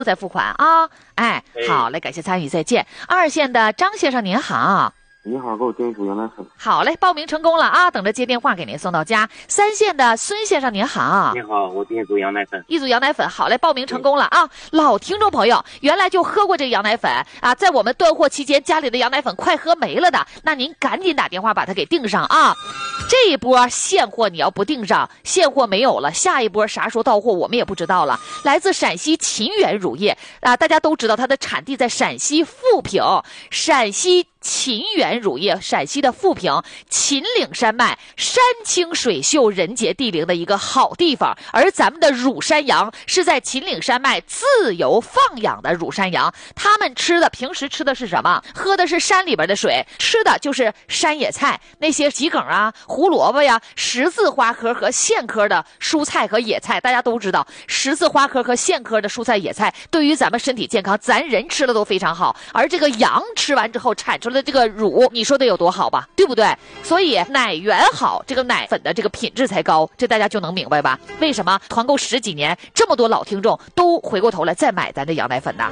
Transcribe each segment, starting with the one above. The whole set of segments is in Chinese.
再付款啊。哎，好嘞，感谢参与，再见。2线的张先生您好。 你好，给我订一组羊奶粉。 好嘞，报名成功了啊，等着接电话给您送到家。3线的孙先生您好。 你好，我订一组羊奶粉。 一组羊奶粉，好嘞，报名成功了啊！老听众朋友，原来就喝过这个羊奶粉啊，在我们断货期间，家里的羊奶粉快喝没了的，那您赶紧打电话把它给订上啊！这一波现货你要不订上，现货没有了，下一波啥时候到货我们也不知道了。来自陕西秦源乳业啊，大家都知道它的产地在陕西富平，陕西秦源乳业，陕西的富平，秦岭山脉，山清水秀，人杰地灵的一个好地方。而咱们的乳山羊是在秦岭山脉自由放养的乳山羊，他们平时吃的是什么？喝的是山里边的水，吃的就是山野菜，那些桔梗啊、胡萝卜呀、十字花科和苋科的蔬菜和野菜。大家都知道，十字花科和苋科的蔬菜野菜对于咱们身体健康，咱人吃的都非常好。而这个羊吃完之后产出的这个乳，你说得有多好吧？对不对？所以奶源好，这个奶粉的这个品质才高，这大家就能明白吧？为什么团购10几年，这么多老听众都回过头来再买咱这羊奶粉呢？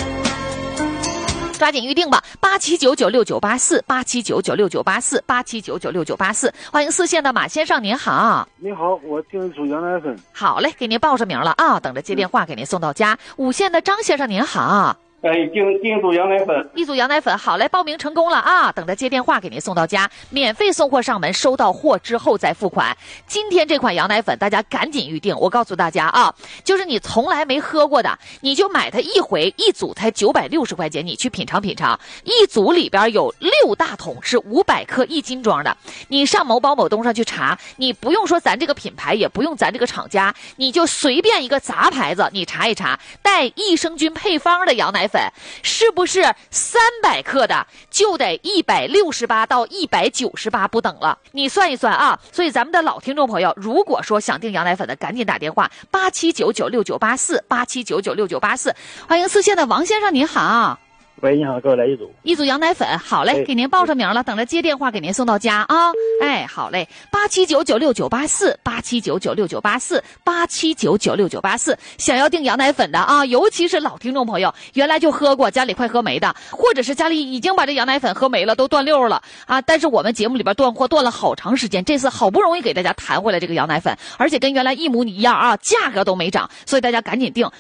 抓紧预定吧，87996984，87996984，87996984。欢迎4线的马先生，您好。 你好，我订一组羊奶粉。 好嘞，给您报上名了啊，等着接电话给您送到家。5线的张先生，您好。 订一组羊奶粉。 一组羊奶粉，好嘞，报名成功了啊，等着接电话给您送到家，免费送货上门，收到货之后再付款。今天这款羊奶粉大家赶紧预定，我告诉大家啊，就是你从来没喝过的，你就买它一回，一组才960块钱，你去品尝品尝。一组里边有6大桶，是500克1斤装的。你上某宝某东上去查，你不用说咱这个品牌，也不用咱这个厂家，你就随便一个杂牌子，你查一查，带益生菌配方的羊奶粉是不是300克的就得168到198不等了？你算一算啊！所以咱们的老听众朋友，如果说想订羊奶粉的，赶紧打电话87996984，87996984。欢迎4线的王先生，您好。 喂，你好，给我来一组羊奶粉，好嘞，给您报上名了，等着接电话给您送到家啊！哎，好嘞，87996984，87996984，87996984。想要订羊奶粉的啊，尤其是老听众朋友，原来就喝过，家里快喝没的，或者是家里已经把这羊奶粉喝没了，都断溜了啊！但是我们节目里边断货断了好长时间，这次好不容易给大家弹回来这个羊奶粉，而且跟原来一模一样啊，价格都没涨，所以大家赶紧订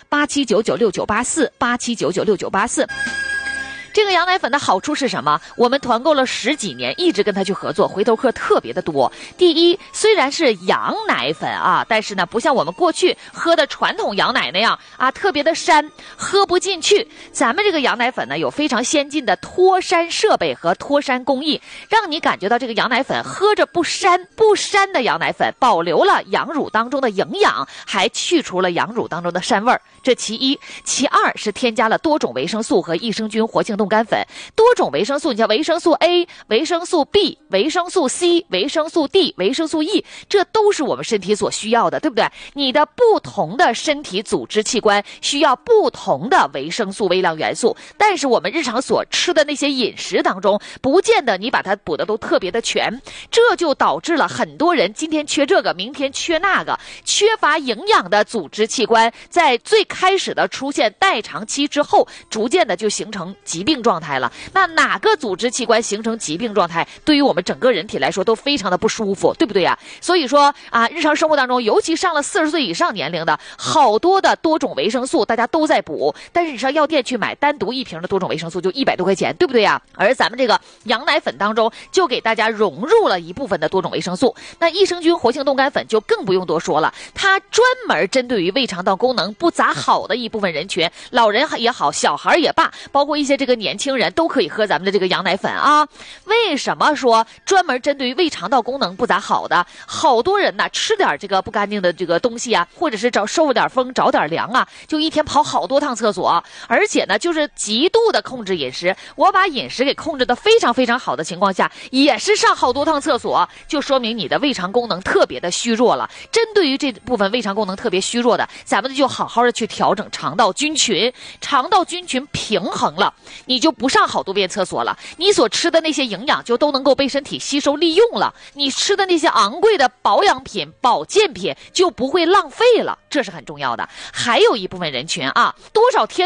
87996984，87996984。这个羊奶粉的好处是什么？我们团购了10几年，一直跟他去合作，回头客特别的多。第一，虽然是羊奶粉啊，但是呢，不像我们过去喝的传统羊奶那样啊，特别的膻，喝不进去。咱们这个羊奶粉呢，有非常先进的脱膻设备和脱膻工艺，让你感觉到这个羊奶粉喝着不膻。不膻的羊奶粉保留了羊乳当中的营养，还去除了羊乳当中的膻味儿。这其一。其二是添加了多种维生素和益生菌活性冻干粉。多种维生素，你像维生素 A、维生素 B、维生素 C、维生素 D、维生素 E， 这都是我们身体所需要的，对不对？你的不同的身体组织器官需要不同的维生素微量元素，但是我们日常所吃的那些饮食当中，不见得你把它补的都特别的全，这就导致了很多人今天缺这个，明天缺那个，缺乏营养的组织器官在最开始的出现代偿期之后，逐渐的就形成疾病状态了。那哪个组织器官形成疾病状态，对于我们整个人体来说都非常的不舒服，对不对呀？所以说啊，日常生活当中，尤其上了40岁以上年龄的，好多的多种维生素大家都在补，但是你上药店去买单独一瓶的多种维生素就100多块钱，对不对呀？而咱们这个羊奶粉当中就给大家融入了一部分的多种维生素。那益生菌活性冻干粉就更不用多说了，它专门针对于胃肠道功能不咋好的一部分人群，老人也好，小孩也罢，包括一些这个年轻人都可以喝咱们的这个羊奶粉啊。为什么说专门针对于胃肠道功能不咋好的？好多人呢吃点这个不干净的这个东西啊，或者是受点风着点凉啊，就一天跑好多趟厕所，而且呢就是极度的控制饮食。我把饮食给控制的非常非常好的情况下，也是上好多趟厕所，就说明你的胃肠功能特别的虚弱了。针对于这部分胃肠功能特别虚弱的，咱们就好好的去调整肠道菌群，肠道菌群平衡了， 你就不上好多遍厕所了，你所吃的那些营养就都能够被身体吸收利用了，你吃的那些昂贵的保养品、保健品就不会浪费了，这是很重要的。还有一部分人群啊，多少天